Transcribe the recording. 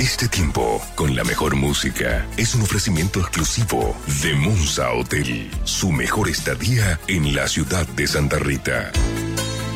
Este tiempo, con la mejor música, es un ofrecimiento exclusivo de Monza Hotel, su mejor estadía en la ciudad de Santa Rita.